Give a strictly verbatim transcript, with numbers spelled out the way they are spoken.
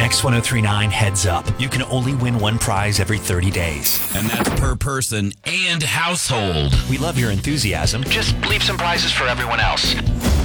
X ten thirty-nine Heads Up. You can only win one prize every thirty days. And that's per person and household. We love your enthusiasm. Just leave some prizes for everyone else.